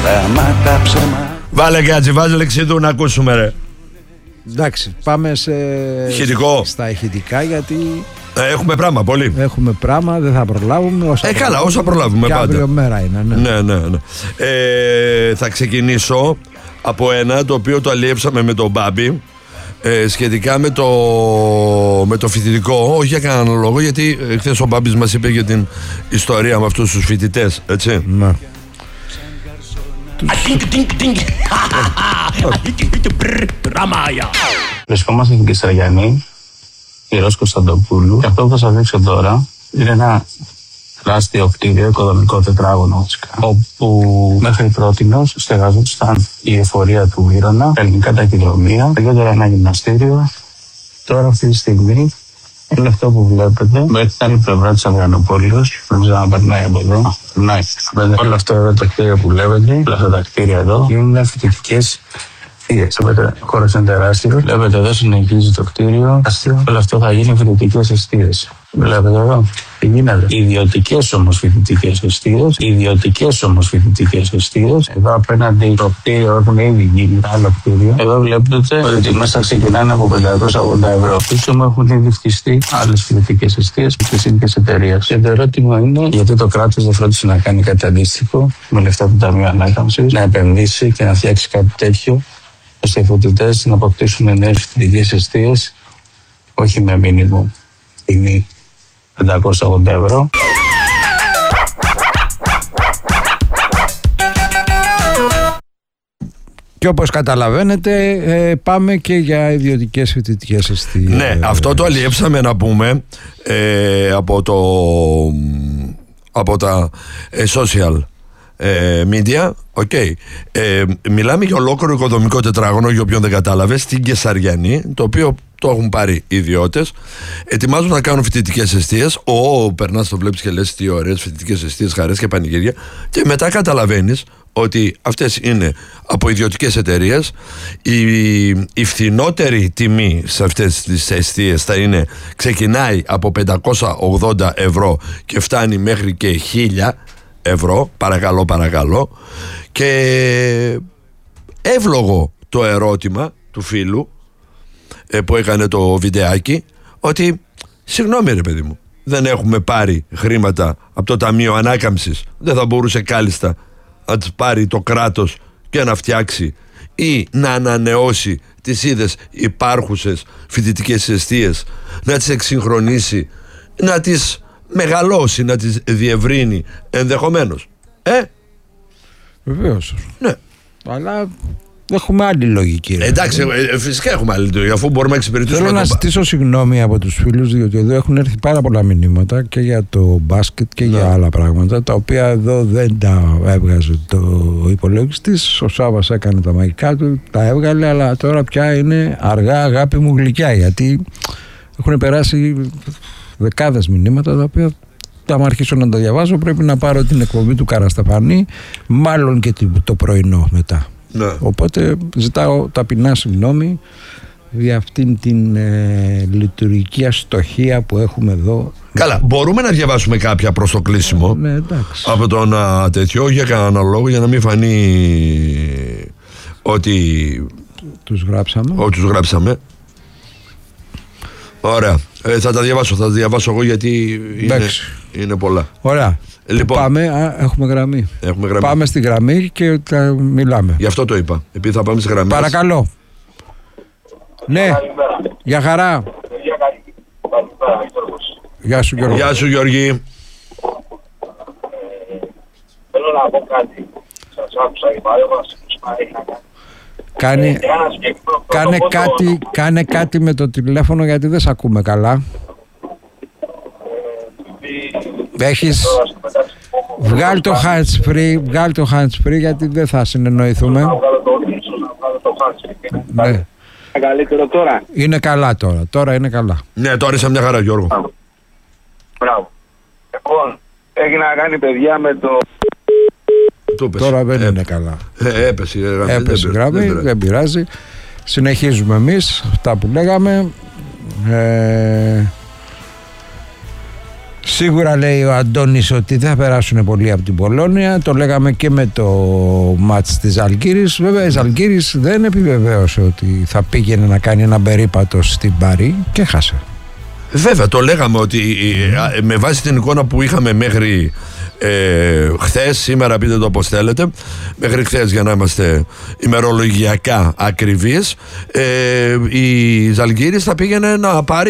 Σταμάτα ψέμα. Βάλε Γκάτζι, βάζε Λεξίδου να ακούσουμε ρε. Εντάξει, πάμε στα ηχητικά γιατί έχουμε πράγμα πολύ. Έχουμε πράγμα, δεν θα προλάβουμε καλά, όσα προλάβουμε πάντα. Αύριο μέρα είναι, ναι. Θα ξεκινήσω από ένα το οποίο το αλλιεύσαμε με τον Μπάμπη, σχετικά με το φοιτητικό. Όχι για κανέναν λόγο, γιατί χθες ο Μπάμπης μας είπε για την ιστορία με αυτούς τους φοιτητές, έτσι. Ναι. Βρισκόμαστε στην Κεσαριανή, Ιερός Κωνσταντοπούλου, και αυτό που θα σας δείξω τώρα είναι ένα τεράστιο κτίριο, οικοδομικό τετράγωνο φυσικά, όπου μέχρι πρότινος στεγαζόταν η εφορία του Ήρωνα, τα ελληνικά ταχυδρομεία, τώρα ένα γυμναστήριο. Τώρα αυτή τη στιγμή είναι αυτό που βλέπετε μέχρι την άλλη πλευρά της Αδριανοπόλεως. Δεν ξέρω αν περνάει από εδώ. Περνάει. Όλα αυτά εδώ τα κτίρια που βλέπετε, όλα αυτά τα κτίρια εδώ, είναι φοιτητικές εστίες. Βλέπετε, ο χώρος είναι τεράστιο. Βλέπετε εδώ συνεχίζει το κτίριο. Όλο αυτό θα γίνει φοιτητικές εστίες. Βλέπετε εδώ. Τι γίνεται. Ιδιωτικές όμως φοιτητικές εστίες. Εδώ απέναντι το κτίριο έχουν ήδη γίνει άλλο κτίριο. Εδώ βλέπετε ότι μέσα ξεκινάνε από 580 ευρώ. Πίσω μου έχουν ήδη φτιστεί άλλες φοιτητικές εστίες και ίδιες εταιρείες. Και το ερώτημα είναι γιατί το κράτος δεν φρόντισε να κάνει κάτι αντίστοιχο με λεφτά του Ταμείου Ανάκαμψης, να επενδύσει και να φτιάξει κάτι τέτοιο, ώστε οι φοιτητές να αποκτήσουν νέες φοιτητικές εστίες, όχι με μήνυμο τιμή 580 ευρώ. Και όπως καταλαβαίνετε πάμε και για ιδιωτικές φοιτητικές εστίες. Ναι, αυτό το αλλιεύσαμε να πούμε από τα social media. Okay. Μιλάμε για ολόκληρο οικοδομικό τετράγωνο, για όποιον δεν κατάλαβε, στην Κεσαριανή, το οποίο το έχουν πάρει οι ιδιώτες. Ετοιμάζουν να κάνουν φοιτητικές εστίες. Περνάς, το βλέπεις και λες τι ωραίες φοιτητικές εστίες, χαρές και πανηγύρια. Και μετά καταλαβαίνεις ότι αυτές είναι από ιδιωτικές εταιρείες. Η φθηνότερη τιμή σε αυτές τις εστίες ξεκινάει από 580 ευρώ και φτάνει μέχρι και 1000 ευρώ, παρακαλώ. Και εύλογο το ερώτημα του φίλου που έκανε το βιντεάκι, ότι συγγνώμη ρε παιδί μου, δεν έχουμε πάρει χρήματα από το Ταμείο Ανάκαμψης? Δεν θα μπορούσε κάλλιστα να τις πάρει το κράτος και να φτιάξει ή να ανανεώσει τις είδες υπάρχουσες φοιτητικές εστίες, να τις εξυγχρονίσει, να τις μεγαλώσει, να τις διευρύνει ενδεχομένως? Βεβαίως. Ναι. Αλλά έχουμε άλλη λογική. Εντάξει, φυσικά έχουμε άλλη λογική, αφού μπορούμε να εξυπηρετήσουμε. Θέλω να ζητήσω συγγνώμη από τους φίλους, διότι εδώ έχουν έρθει πάρα πολλά μηνύματα και για το μπάσκετ και για άλλα πράγματα, τα οποία εδώ δεν τα έβγαζε το υπολογιστής. Ο Σάββας έκανε τα μαγικά του, τα έβγαλε, αλλά τώρα πια είναι αργά, αγάπη μου γλυκιά, γιατί έχουν περάσει δεκάδες μηνύματα, τα οποία άμα αρχίσω να τα διαβάζω πρέπει να πάρω την εκπομπή του Καρασταφανή, μάλλον και το πρωινό μετά. Ναι. Οπότε ζητάω ταπεινά συγγνώμη για αυτήν την λειτουργική αστοχία που έχουμε εδώ. Καλά, μπορούμε να διαβάσουμε κάποια προς το κλείσιμο. Ναι, εντάξει. Από τον τέτοιο, για κανένα λόγο, για να μην φανεί ότι τους γράψαμε. Τους γράψαμε. Ωραία. Θα τα διαβάσω εγώ, γιατί είναι πολλά. Ωραία. Λοιπόν, πάμε, έχουμε γραμμή. Πάμε στη γραμμή και μιλάμε. Γι' αυτό το είπα, επειδή θα πάμε στη γραμμή. Παρακαλώ. Ναι, για χαρά. Γεια σου Γιώργο. Γεια σου Γιώργη. Θέλω να πω κάτι. Σας άκουσα, η παρέμβαση που κάνε κάτι με το τηλέφωνο, γιατί δεν σε ακούμε καλά. Βγάλ το hands free, γιατί δεν θα συνεννοηθούμε. Ναι. Καλύτερο τώρα. Είναι καλά τώρα είναι καλά. Ναι, τώρα είσαι μια χαρά Γιώργο. Μπράβο. Λοιπόν, έχει να κάνει παιδιά με το... Τώρα δεν είναι καλά. Έπεσε η γραμμή, δεν πειράζει. Συνεχίζουμε εμείς αυτά που λέγαμε. Σίγουρα λέει ο Αντώνης ότι δεν θα περάσουν πολύ από την Πολόνια. Το λέγαμε και με το μάτς της Ζαλγκίρις. Βέβαια η Ζαλγκίρις δεν επιβεβαίωσε ότι θα πήγαινε να κάνει ένα περίπατο στην Παρί και χάσε. Βέβαια το λέγαμε ότι με βάση την εικόνα που είχαμε μέχρι χθες, σήμερα πείτε το όπως θέλετε, μέχρι χθες για να είμαστε ημερολογιακά ακριβείς, η Ζαλγκίρις θα πήγαινε να πάρει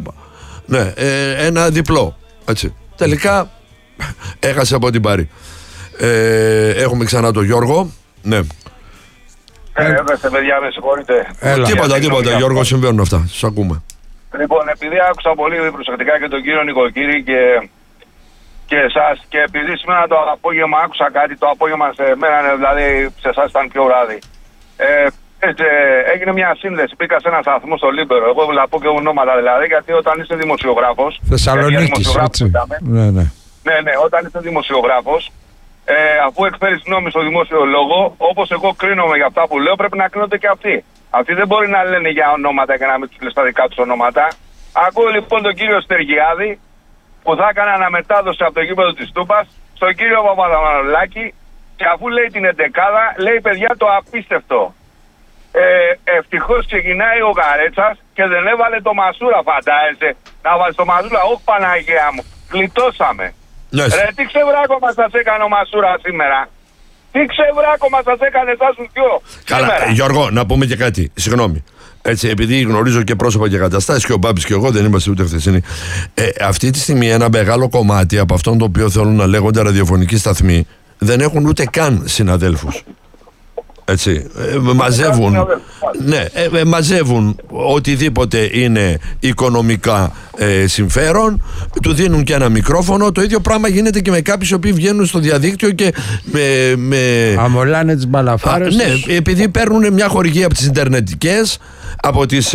ένα διπλό. Έτσι. Τελικά έχασε από την Παρί. Έχουμε ξανά τον Γιώργο. Ναι. Έπεσε παιδιά, με συγχωρείτε. Τίποτα Γιώργο, συμβαίνουν αυτά. Σας ακούμε. Λοιπόν, επειδή άκουσα πολύ προσεκτικά και τον κύριο Νικοκύρη και εσάς, και επειδή σήμερα το απόγευμα άκουσα κάτι, το απόγευμα σε μένα, δηλαδή σε εσάς ήταν πιο βράδυ. Έγινε μια σύνδεση, πήγα σε ένα σταθμό στο Λίμπερο. Εγώ να πω και ονόματα δηλαδή, γιατί όταν είσαι δημοσιογράφος. Θεσσαλονίκης, έτσι. Ναι, όταν είσαι δημοσιογράφος, αφού εκφέρεις γνώμη στο δημόσιο λόγο, όπως εγώ κρίνομαι για αυτά που λέω, πρέπει να κρίνονται και αυτοί. Αυτοί δεν μπορεί να λένε για ονόματα και να μην τους λες τα δικά τους ονόματα. Ακούω λοιπόν τον κύριο Στεργιάδη που θα έκανε αναμετάδοση από το γήπεδο της Τούμπας στον κύριο Παπαδαμανολάκη και αφού λέει την 11, λέει παιδιά το απίστευτο. Ευτυχώς ξεκινάει ο Γαρέτσας και δεν έβαλε το Μασούρα, φαντάζεσαι. Να βάλει το Μασούρα, όχι Παναγία μου. Γλιτώσαμε. Yes. Ρε, τι ξεβράκωμα σας έκανε ο Μασούρα σήμερα. Τι ξεβράκωμα σας έκανε εσάς τους δυο. Καλά, σήμερα. Γιώργο, να πούμε και κάτι. Συγγνώμη. Έτσι, επειδή γνωρίζω και πρόσωπα και καταστάσεις και ο Μπάμπης και εγώ δεν είμαστε ούτε χθεσινοί. Αυτή τη στιγμή ένα μεγάλο κομμάτι από αυτόν το οποίο θέλουν να λέγονται ραδιοφωνικοί σταθμοί δεν έχουν ούτε καν συναδέλφους. Έτσι, μαζεύουν οτιδήποτε είναι οικονομικά συμφέρον, του δίνουν και ένα μικρόφωνο. Το ίδιο πράγμα γίνεται και με κάποιους οι οποίοι βγαίνουν στο διαδίκτυο και αμολάνε τις μπαλαφάρες. Ναι, επειδή παίρνουν μια χορηγία από τις ιντερνετικές, από τις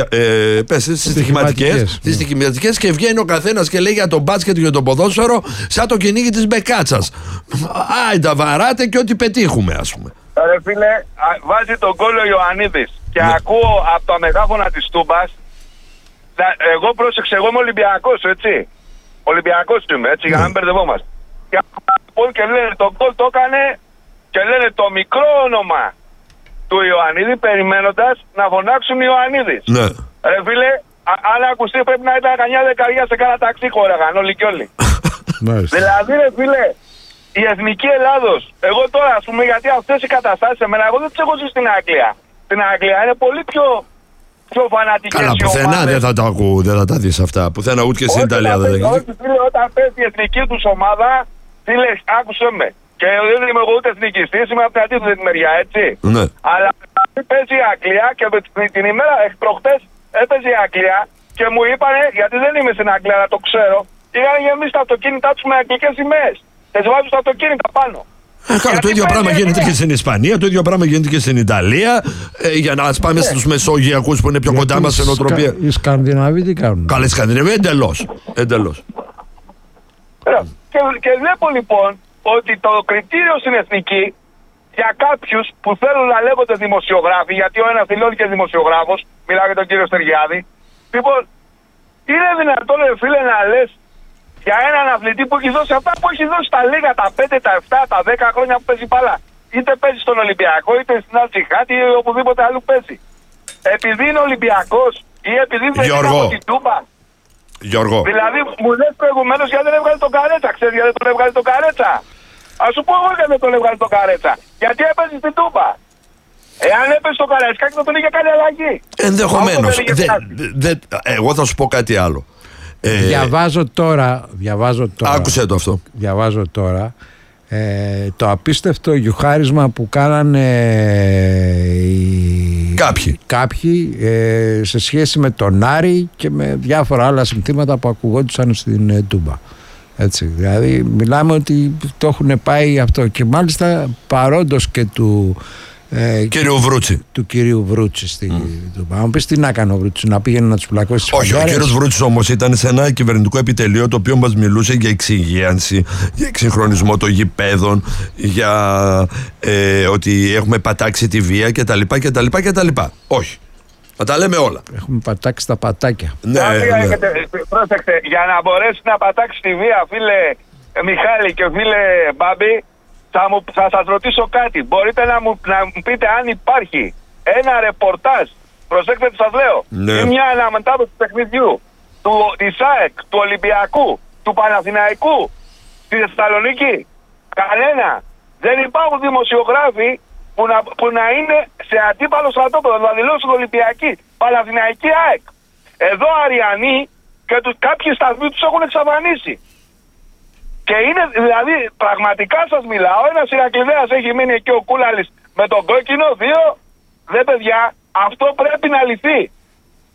στοιχηματικές και βγαίνει ο καθένας και λέει για τον μπάσκετ και για τον ποδόσφαιρο σαν το κυνήγι της μπεκάτσας. Τα βαράτε και ό,τι πετύχουμε, ας πούμε. Ρε φίλε, βάζει τον γκολ ο Ιωαννίδης και ακούω από τα μεγάφωνα της Τούμπας. Εγώ πρόσεξε, εγώ είμαι Ολυμπιακός, έτσι. Ολυμπιακός είμαι, έτσι, για να μην μπερδευόμαστε. Και λένε τον γκολ το έκανε και λένε το μικρό όνομα του Ιωαννίδη περιμένοντας να φωνάξουν Ιωαννίδης. Ναι. Ρε φίλε, αν ακουστεί πρέπει να ήταν κανιά δεκαριά σε κάνα ταξί χώραγαν όλοι και όλοι. Δηλαδή ρε φίλε, η Εθνική Ελλάδος, εγώ τώρα ας πούμε, γιατί αυτές οι καταστάσεις εμένα, εγώ δεν τις έχω ζήσει στην Αγγλία. Στην Αγγλία είναι πολύ πιο φανατικές. Καλά, πουθενά δεν θα τα δεις αυτά. Πουθενά ούτε και στην Ιταλία δεν θα δεις. Όχι φίλε, όταν πες η εθνική τους ομάδα, τι λες, άκουσε με. Και δεν είμαι εγώ ούτε εθνικιστής, είμαι από την αντίθετη μεριά, έτσι. Ναι. Αλλά παίζει η Αγγλία και την ημέρα προχτές έπαιζε η Αγγλία και μου είπανε, γιατί δεν είμαι στην Αγγλία, αλλά το ξέρω, είχαν γεμίσει τα αυτοκίνητά τους με αγγλικές σημαίες. Και βάζουν τα αυτοκίνητα πάνω. Το ίδιο πράγμα γίνεται και στην Ισπανία, το ίδιο πράγμα γίνεται και στην Ιταλία. Για να πάμε στους Μεσογειακούς που είναι πιο κοντά μας σε νοοτροπία. Οι Σκανδιναβοί τι κάνουν? Καλά, οι Σκανδιναβοί εντελώς. Και βλέπω λοιπόν ότι το κριτήριο στην εθνική για κάποιους που θέλουν να λέγονται δημοσιογράφοι, γιατί ο ένας δηλώνει και δημοσιογράφος, μιλάω για τον κύριο Στεργιάδη, λοιπόν, είναι δυνατόν ρε φίλε να λες για έναν αθλητή που έχει δώσει αυτά που έχει δώσει τα λίγα, τα 5, τα 7, τα 10 χρόνια που παίζει μπάλα. Είτε παίζει στον Ολυμπιακό, είτε στην Αλτσιχάτη, ή οπουδήποτε αλλού παίζει. Επειδή είναι Ολυμπιακός ή επειδή δεν είναι από την Τούμπα. Γιώργο. Δηλαδή μου λες προηγουμένως γιατί δεν έβγαλε τον Καρέτσα. Ξέρεις γιατί δεν τον έβγαλε τον Καρέτσα? Ας σου πω εγώ γιατί δεν τον έβγαλε τον Καρέτσα. Γιατί έπαιζε στην Τούμπα. Εάν έπαιζε τον Καρέτσα θα τον είχε κάνει αλλαγή. Ενδεχομένως. Εγώ θα σου πω κάτι άλλο. Διαβάζω τώρα. Άκουσε το αυτό. Διαβάζω τώρα το απίστευτο γιουχάρισμα που κάνανε κάποιοι σε σχέση με τον Άρη και με διάφορα άλλα συνθήματα που ακουγόντουσαν στην Τούμπα. Έτσι, δηλαδή μιλάμε ότι το έχουν πάει αυτό και μάλιστα παρόντος και του κυρίου Βρούτσι στην Τούμπα. Αν πεις τι να κάνει ο Βρούτσι, να πήγαινε να τους πλακώσει τις όχι, φαντάρες. ο κύριος Βρούτσης όμως ήταν σε ένα κυβερνητικό επιτελείο το οποίο μας μιλούσε για εξυγίανση, για εξυγχρονισμό των γηπέδων, για ότι έχουμε πατάξει τη βία κτλ. Όχι. Θα τα λέμε όλα. Έχουμε πατάξει τα πατάκια. Ναι, Πρόσεξε, για να μπορέσει να πατάξει τη βία, φίλε Μιχάλη και φίλε Μπάμπη, θα σας ρωτήσω κάτι. Μπορείτε να μου πείτε αν υπάρχει ένα ρεπορτάζ, προσέξτε τι σας λέω, ή μια αναμετάδοση του παιχνιδιού της ΑΕΚ, του Ολυμπιακού, του Παναθηναϊκού στη Θεσσαλονίκη? Κανένα. Δεν υπάρχουν δημοσιογράφοι που να είναι σε αντίπαλο στρατόπεδο, να δηλώσουν Ολυμπιακή, Παναθηναϊκή, ΑΕΚ. Εδώ Αριανοί και κάποιοι σταθμοί τους έχουν εξαφανίσει. Και είναι, δηλαδή, πραγματικά σας μιλάω, ένας Ηρακλειδέας έχει μείνει εκεί ο Κούλαλης με τον κόκκινο, 2, δε παιδιά, αυτό πρέπει να λυθεί.